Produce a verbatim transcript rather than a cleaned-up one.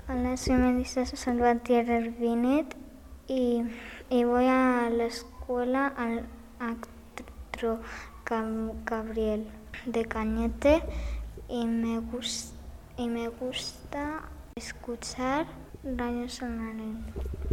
Hola, soy Melissa Salvatierra Binet y, y voy a la escuela al Actro Gabriel de Cañete y me, gust, y me gusta escuchar Radio San Lorenzo.